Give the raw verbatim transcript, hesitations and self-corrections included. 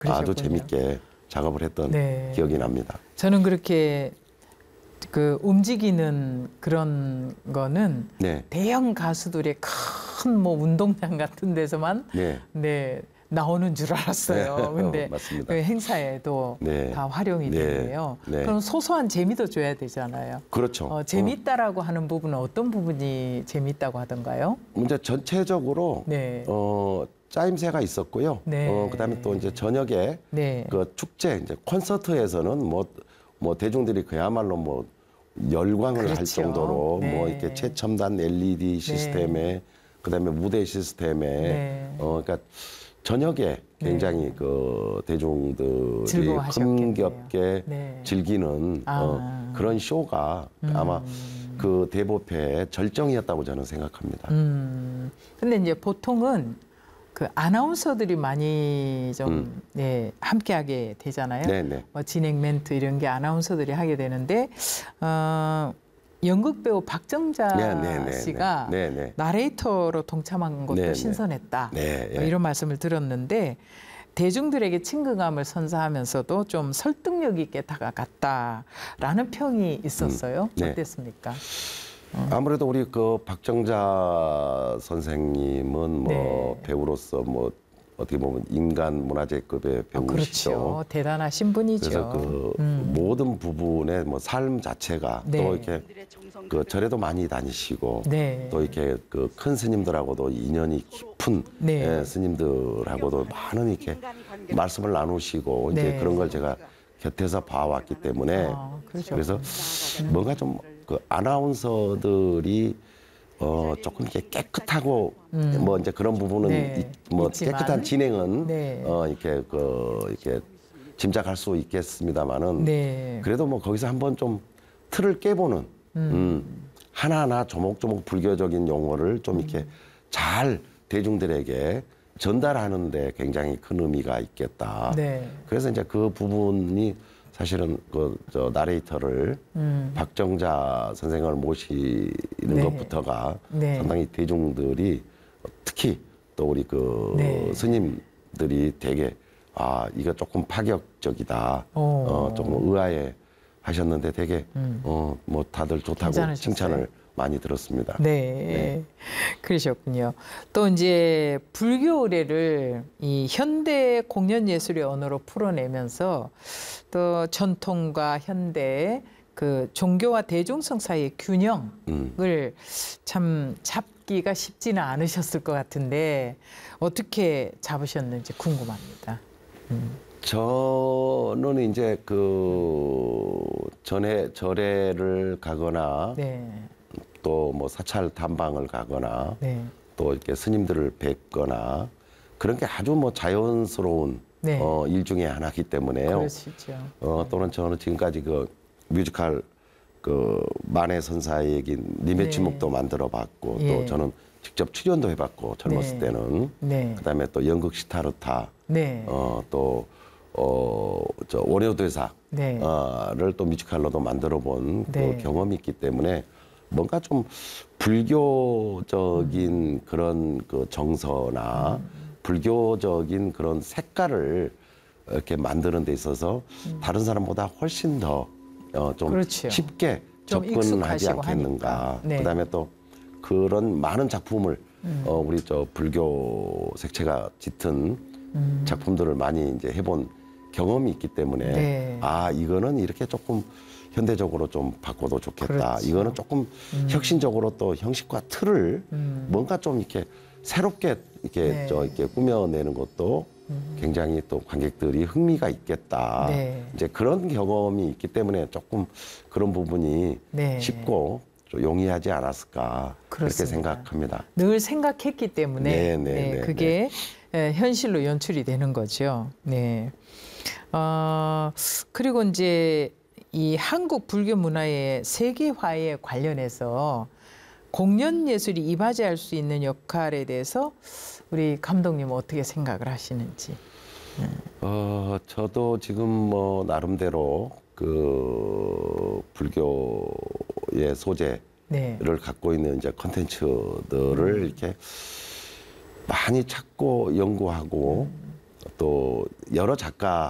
아주 재밌게 작업을 했던 네. 기억이 납니다. 저는 그렇게 그 움직이는 그런 거는 네. 대형 가수들의 큰 뭐 운동장 같은 데서만 네. 네, 나오는 줄 알았어요. 네. 근데 맞습니다. 그 행사에도 네. 다 활용이 네. 되네요. 네. 그럼 소소한 재미도 줘야 되잖아요. 그렇죠. 어, 재밌다라고 어. 하는 부분은 어떤 부분이 재밌다고 하던가요? 이제 전체적으로 네. 어, 짜임새가 있었고요. 네. 어, 그다음에 또 이제 저녁에 네. 그 축제 이제 콘서트에서는 뭐, 뭐 대중들이 그야말로 뭐 열광을 그렇죠. 할 정도로 네. 뭐 이렇게 최첨단 엘이디 시스템에 네. 그다음에 무대 시스템에 네. 어 그러니까 저녁에 굉장히 네. 그 대중들이 즐거워하셨겠네요. 흥겹게 네. 즐기는 아. 어, 그런 쇼가 음. 아마 그 대보패의 절정이었다고 저는 생각합니다. 음. 근데 이제 보통은 그 아나운서들이 많이 좀 음. 네, 함께하게 되잖아요. 네네. 뭐 진행 멘트 이런 게 아나운서들이 하게 되는데 어, 연극 배우 박정자 네, 네, 네, 씨가 네, 네, 네. 나레이터로 동참한 것도 네, 네. 신선했다. 네, 뭐 예. 이런 말씀을 들었는데 대중들에게 친근감을 선사하면서도 좀 설득력 있게 다가갔다라는 평이 있었어요. 음, 네. 어땠습니까? 아무래도 우리 그 박정자 선생님은 뭐 네. 배우로서 뭐 어떻게 보면 인간 문화재급의 어, 배우시죠. 그렇죠. 대단하신 분이죠. 그래서 그 음. 모든 부분의 뭐 삶 자체가 네. 또 이렇게 그 절에도 많이 다니시고 네. 또 이렇게 그 큰 스님들하고도 인연이 깊은 네. 예, 스님들하고도 많은 이렇게 말씀을 나누시고 이제 네. 그런 걸 제가 곁에서 봐왔기 때문에 아, 그러셨군요. 그래서 뭔가 좀 그 아나운서들이 어 조금 이렇게 깨끗하고 음. 뭐 이제 그런 부분은 네. 이, 뭐 있지만. 깨끗한 진행은 네. 어 이렇게 그 이렇게 짐작할 수 있겠습니다만은 네. 그래도 뭐 거기서 한번 좀 틀을 깨보는 음. 음, 하나하나 조목조목 불교적인 용어를 좀 이렇게 잘 대중들에게 전달하는데 굉장히 큰 의미가 있겠다. 네. 그래서 이제 그 부분이 사실은 그 저 나레이터를 음. 박정자 선생을 모시는 네. 것부터가 네. 상당히 대중들이 특히 또 우리 그 네. 스님들이 되게 아 이거 조금 파격적이다. 오. 어 조금 의아해 하셨는데 되게 음. 어 뭐 다들 좋다고 괜찮으셨어요? 칭찬을 많이 들었습니다. 네. 네. 그러셨군요. 또 이제 불교 의례를 이 현대 공연 예술의 언어로 풀어내면서 또 전통과 현대의 그 종교와 대중성 사이의 균형을 음. 참 잡기가 쉽지는 않으셨을 것 같은데 어떻게 잡으셨는지 궁금합니다. 음. 저는 이제 그 전에 절에를 가거나 네. 또 뭐 사찰 탐방을 가거나 네. 또 이렇게 스님들을 뵙거나 그런 게 아주 뭐 자연스러운 네. 어, 일 중에 하나이기 때문에요. 그러시죠. 어, 또는 저는 지금까지 그 뮤지컬 그 만해 선사의 얘긴 님의 네. 침묵도 만들어봤고 예. 또 저는 직접 출연도 해봤고 젊었을 네. 때는 네. 그다음에 또 연극 시타르타 네. 어, 또 어, 저 원효대사를 네. 또 뮤지컬로도 만들어본 네. 그 경험이 있기 때문에 뭔가 좀 불교적인 음. 그런 그 정서나 음. 불교적인 그런 색깔을 이렇게 만드는 데 있어서 음. 다른 사람보다 훨씬 더 어, 좀 그렇죠. 쉽게 좀 접근하지 익숙하시고 않겠는가. 하니까. 네. 그다음에 또 그런 많은 작품을 음. 어, 우리 저 불교 색채가 짙은 음. 작품들을 많이 이제 해본 경험이 있기 때문에 네. 아 이거는 이렇게 조금 현대적으로 좀 바꿔도 좋겠다. 그렇죠. 이거는 조금 음. 혁신적으로 또 형식과 틀을 음. 뭔가 좀 이렇게 새롭게 이렇게 네. 저 이렇게 꾸며내는 것도 음. 굉장히 또 관객들이 흥미가 있겠다. 네. 이제 그런 경험이 있기 때문에 조금 그런 부분이 네. 쉽고 좀 용이하지 않았을까 그렇게 그렇습니다. 생각합니다. 늘 생각했기 때문에 네, 네, 네, 네, 그게 에, 현실로 연출이 되는 거죠. 네. 어, 그리고 이제 이 한국 불교 문화의 세계화에 관련해서 공연 예술이 이바지할 수 있는 역할에 대해서 우리 감독님 어떻게 생각을 하시는지. 어, 저도 지금 뭐 나름대로 그 불교의 소재를 네. 갖고 있는 이제 컨텐츠들을 이렇게 많이 찾고 연구하고 또 여러 작가